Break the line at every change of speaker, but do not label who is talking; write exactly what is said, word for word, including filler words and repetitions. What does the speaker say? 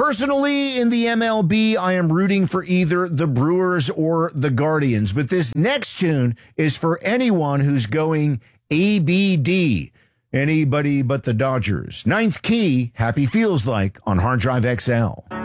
Personally, in the M L B, I am rooting for either the Brewers or the Guardians. But this next tune is for anyone who's going A B D. Anybody but the Dodgers. Ninth Key, Happy Feels Like on Hard Drive X L.